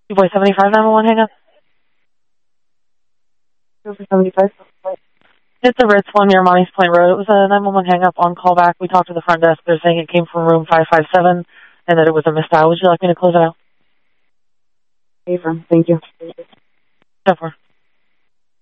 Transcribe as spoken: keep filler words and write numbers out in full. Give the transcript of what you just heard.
Two Boy seventy-five, nine one one, hang up. Two for seventy-five. It's the Ritz, one near Monty's Point Road. It was a nine one one hang up on callback. We talked to the front desk. They're saying it came from room five five seven and that it was a misdial. Would you like me to close it out? Affirm. Thank you. ten four.